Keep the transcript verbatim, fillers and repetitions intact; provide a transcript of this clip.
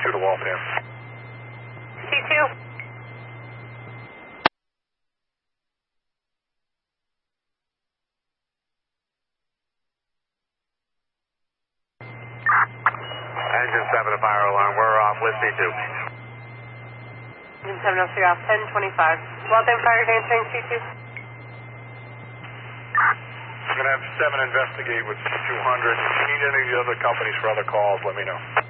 two to Waltham. C two. Engine seven to fire alarm. We're off with C two. Engine seven oh three off, ten twenty-five. Waltham Fire answering C two. I'm going to have seven investigate with two hundred. If you need any of the other companies for other calls, let me know.